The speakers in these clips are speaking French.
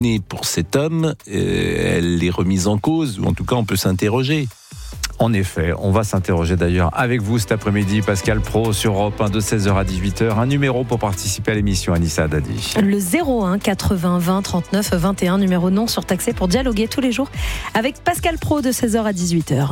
Pour cet homme, elle est remise en cause, ou en tout cas on peut s'interroger. En effet, on va s'interroger d'ailleurs avec vous cet après-midi, Pascal Praud sur Europe 1 de 16h à 18h. Un numéro pour participer à l'émission, Anissa Dadi. Le 01 80 20 39 21, numéro non surtaxé pour dialoguer tous les jours avec Pascal Praud de 16h à 18h.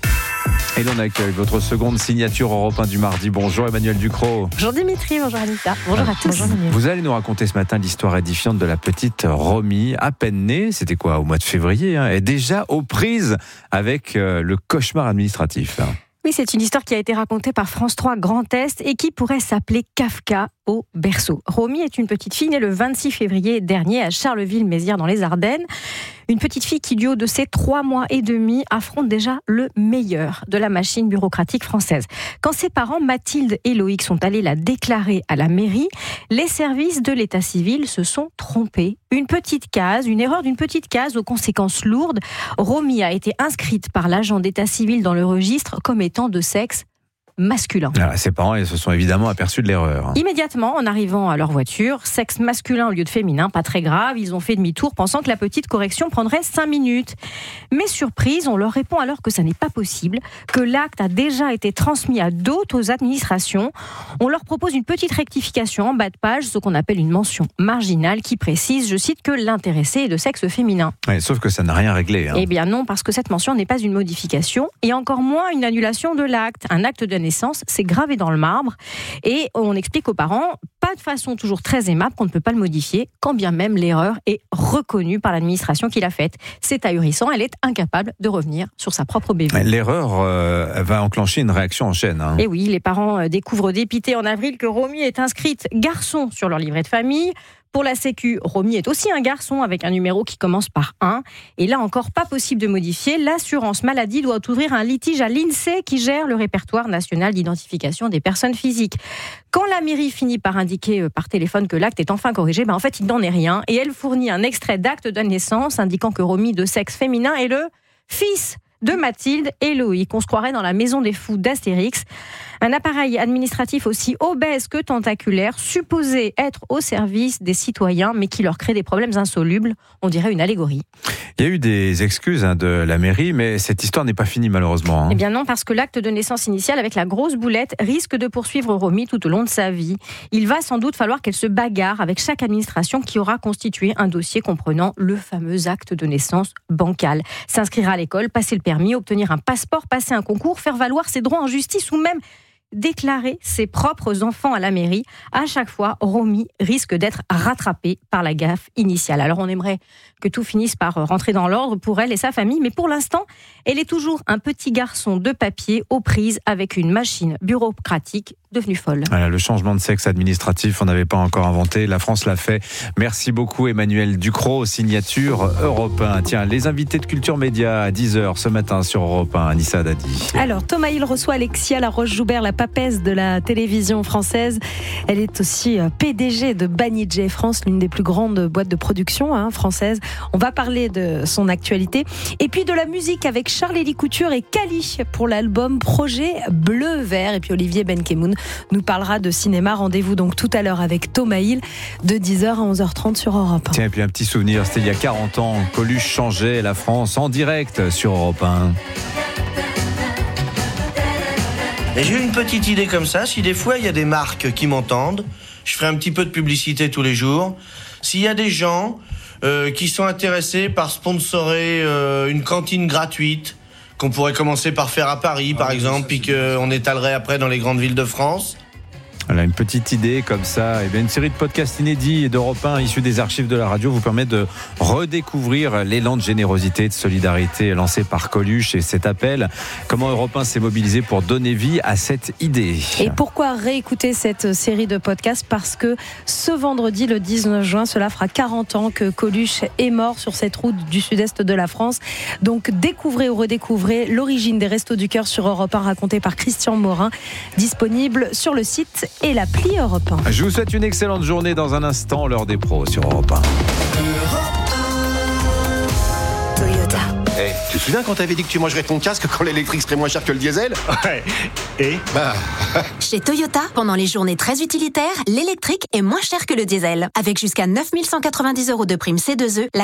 Et l'on accueille votre seconde signature Europe 1 du mardi. Bonjour Emmanuel Ducrot. Bonjour Dimitri, bonjour Anissa, bonjour à tous. Bonjour, vous allez nous raconter ce matin l'histoire édifiante de la petite Romy, à peine née, c'était quoi, au mois de février, est déjà aux prises avec le cauchemar administratif. Oui, c'est une histoire qui a été racontée par France 3 Grand Est et qui pourrait s'appeler Kafka au berceau. Romy est une petite fille née le 26 février dernier à Charleville-Mézières dans les Ardennes. Une petite fille qui, du haut de ses 3 mois et demi, affronte déjà le meilleur de la machine bureaucratique française. Quand ses parents, Mathilde et Loïc, sont allés la déclarer à la mairie, les services de l'état civil se sont trompés. Une erreur d'une petite case aux conséquences lourdes. Romy a été inscrite par l'agent d'état civil dans le registre comme étant de sexe masculin. Ses parents ils se sont évidemment aperçus de l'erreur. Immédiatement, en arrivant à leur voiture, sexe masculin au lieu de féminin, pas très grave, ils ont fait demi-tour pensant que la petite correction prendrait 5 minutes. Mais surprise, on leur répond alors que ça n'est pas possible, que l'acte a déjà été transmis à d'autres administrations. On leur propose une petite rectification en bas de page, ce qu'on appelle une mention marginale qui précise, je cite, que l'intéressé est de sexe féminin. Ouais, sauf que ça n'a rien réglé. Eh bien non, parce que cette mention n'est pas une modification et encore moins une annulation de l'acte. Un acte de naissance, c'est gravé dans le marbre et on explique aux parents, pas de façon toujours très aimable, qu'on ne peut pas le modifier, quand bien même l'erreur est reconnue par l'administration qui l'a faite. C'est ahurissant, elle est incapable de revenir sur sa propre bébé. L'erreur va enclencher une réaction en chaîne. Et oui, les parents découvrent dépités en avril que Romy est inscrite garçon sur leur livret de famille. Pour la Sécu, Romy est aussi un garçon avec un numéro qui commence par 1. Et là encore, pas possible de modifier. L'assurance maladie doit ouvrir un litige à l'INSEE qui gère le répertoire national d'identification des personnes physiques. Quand la mairie finit par indiquer par téléphone que l'acte est enfin corrigé, en fait, il n'en est rien. Et elle fournit un extrait d'acte de naissance indiquant que Romy, de sexe féminin, est le fils de Mathilde et Loïc. On se croirait dans la maison des fous d'Astérix. Un appareil administratif aussi obèse que tentaculaire, supposé être au service des citoyens, mais qui leur crée des problèmes insolubles. On dirait une allégorie. Il y a eu des excuses de la mairie, mais cette histoire n'est pas finie malheureusement. Eh bien non, parce que l'acte de naissance initial avec la grosse boulette risque de poursuivre Romy tout au long de sa vie. Il va sans doute falloir qu'elle se bagarre avec chaque administration qui aura constitué un dossier comprenant le fameux acte de naissance bancal. S'inscrire à l'école, passer le permis, obtenir un passeport, passer un concours, faire valoir ses droits en justice ou même déclarer ses propres enfants à la mairie. À chaque fois, Romy risque d'être rattrapée par la gaffe initiale. Alors on aimerait que tout finisse par rentrer dans l'ordre pour elle et sa famille, mais pour l'instant, elle est toujours un petit garçon de papier aux prises avec une machine bureaucratique devenue folle. Voilà, le changement de sexe administratif, on n'avait pas encore inventé, la France l'a fait. Merci beaucoup Emmanuel Ducrot, signature Europe 1. Tiens, les invités de Culture Média à 10h ce matin sur Europe 1, Anissa Dadi. Alors, Thomas Hill reçoit Alexia Laroche-Joubert, la papesse de la télévision française. Elle est aussi PDG de Banijay France, l'une des plus grandes boîtes de production françaises. On va parler de son actualité. Et puis de la musique avec Charles-Élie Couture et Kali pour l'album Projet Bleu Vert. Et puis Olivier Benkemoun nous parlera de cinéma. Rendez-vous donc tout à l'heure avec Thomas Hill de 10h à 11h30 sur Europe 1. Tiens, et puis un petit souvenir, c'était il y a 40 ans, Coluche changeait la France en direct sur Europe 1. Et j'ai eu une petite idée comme ça, si des fois il y a des marques qui m'entendent, je ferai un petit peu de publicité tous les jours. S'il y a des gens qui sont intéressés par sponsorer une cantine gratuite, qu'on pourrait commencer par faire à Paris par exemple, puis qu'on étalerait après dans les grandes villes de France. Voilà, une petite idée comme ça. Et bien, une série de podcasts inédits d'Europe 1 issus des archives de la radio vous permet de redécouvrir l'élan de générosité et de solidarité lancé par Coluche et cet appel. Comment Europe 1 s'est mobilisé pour donner vie à cette idée. Et pourquoi réécouter cette série de podcasts ? Parce que ce vendredi, le 19 juin, cela fera 40 ans que Coluche est mort sur cette route du sud-est de la France. Donc, découvrez ou redécouvrez l'origine des Restos du Cœur sur Europe 1, raconté par Christian Morin, disponible sur le site et l'appli Europe 1. Je vous souhaite une excellente journée. Dans un instant, l'heure des pros sur Europe 1. Toyota. Hey, tu te souviens quand t'avais dit que tu mangerais ton casque quand l'électrique serait moins cher que le diesel ? Ouais. Et Chez Toyota, pendant les journées très utilitaires, l'électrique est moins cher que le diesel. Avec jusqu'à 9 190 € de prime C2E, la